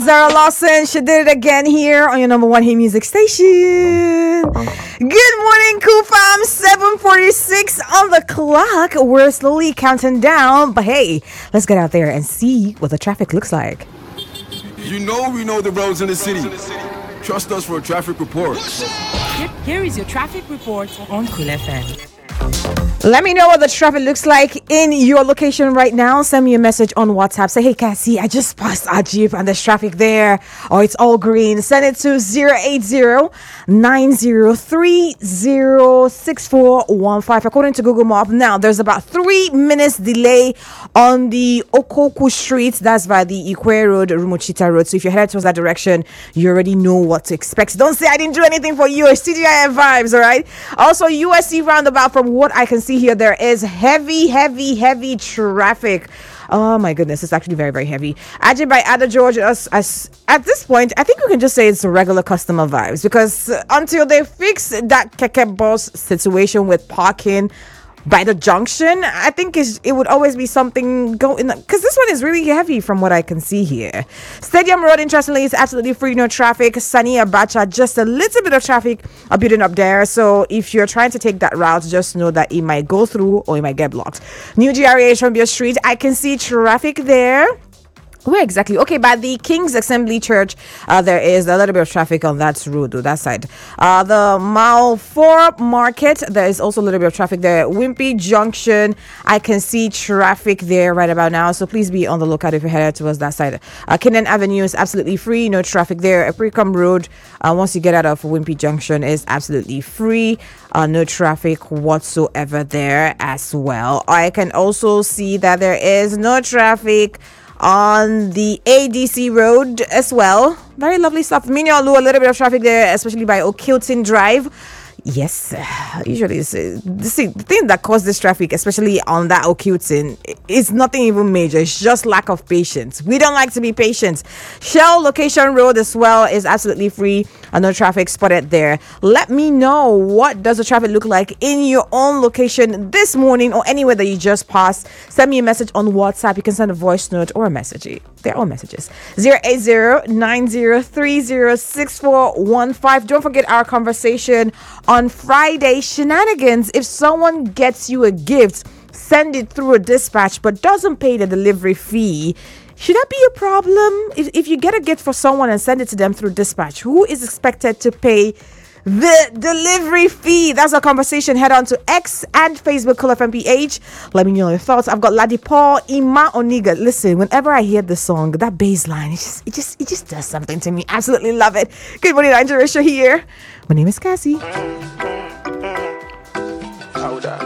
Zara Lawson. She did it again here on your number one hit music station. Good morning, Cool Fam. 7:46 on the clock. We're slowly counting down, but hey, let's get out there and see what the traffic looks like. You know we know the roads in the city. Trust us for a traffic report. Here is your traffic report on Cool FM. Let me know what the traffic looks like in your location right now. Send me a message on WhatsApp. Say, hey, Cassie, I just passed Ajib and there's traffic there. Or it's all green. Send it to 080-9030-6415. According to Google Maps, now there's about 3 minutes delay on the Okoku Street. That's by the Ikwe Road, Rumuchita Road. So if you're headed towards that direction, you already know what to expect. Don't say I didn't do anything for you. It's CGIF vibes, all right? Also, USC roundabout, from what I can see here, there is heavy traffic. Oh my goodness, it's actually very heavy. Ajay by Ada George, as at this point, I think we can just say it's regular customer vibes, because until they fix that Keke Boss situation with parking by the junction, I think it would always be something going, because this one is really heavy from what I can see here. Stadium Road, interestingly, is absolutely free, no traffic. Sani Abacha, just a little bit of traffic building up there. So if you're trying to take that route, just know that it might go through or it might get blocked. New GRA Shambia Street, I can see traffic there. Where exactly? Okay, by the King's Assembly Church, there is a little bit of traffic on that road, that side. The Mile 4 Market, there is also a little bit of traffic there. Wimpy Junction, I can see traffic there right about now, so please be on the lookout if you're headed towards that side. Kinnan Avenue is absolutely free, no traffic there. Apricum Road, once you get out of Wimpy Junction, is absolutely free. No traffic whatsoever there as well. I can also see that there is no traffic on the ADC Road as well. Very lovely stuff. Minyalu, a little bit of traffic there, especially by Okilton Drive. Yes, usually the thing that caused this traffic, especially on that Okilton, is nothing even major. It's just lack of patience. We don't like to be patient. Shell Location Road as well is absolutely free. No traffic spotted there. Let me know, what does the traffic look like in your own location this morning or anywhere that you just passed. Send me a message on WhatsApp. You can send a voice note or a message. They're all messages. 080-9030-6415. Don't forget our conversation on Friday. Shenanigans. If someone gets you a gift, send it through a dispatch but doesn't pay the delivery fee, should that be a problem? If you get a gift for someone and send it to them through dispatch, who is expected to pay the delivery fee? That's our conversation. Head on to X and Facebook, Cool FM PH. Let me know your thoughts. I've got Ladipo Ima Oniga. Listen, whenever I hear the song, that bass line, it just does something to me. Absolutely love it. Good morning, Angela here. My name is Cassie. Hold on.